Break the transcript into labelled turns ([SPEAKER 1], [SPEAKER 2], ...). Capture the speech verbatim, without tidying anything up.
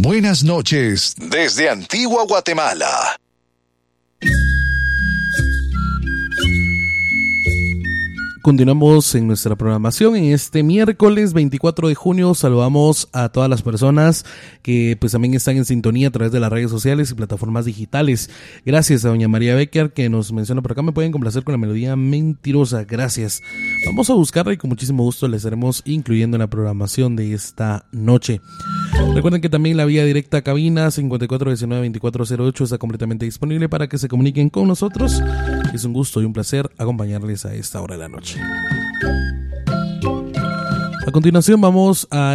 [SPEAKER 1] Buenas noches desde Antigua Guatemala.
[SPEAKER 2] Continuamos en nuestra programación en este miércoles veinticuatro de junio. Saludamos a todas las personas que pues también están en sintonía a través de las redes sociales y plataformas digitales. Gracias a doña María Becker que nos menciona por acá. Me pueden complacer con la melodía Mentirosa. Gracias. Vamos a buscarla y con muchísimo gusto la estaremos incluyendo en la programación de esta noche. Recuerden que también la vía directa a cabina cincuenta y cuatro diecinueve veinticuatro cero ocho está completamente disponible para que se comuniquen con nosotros. Es un gusto y un placer acompañarles a esta hora de la noche. A continuación vamos a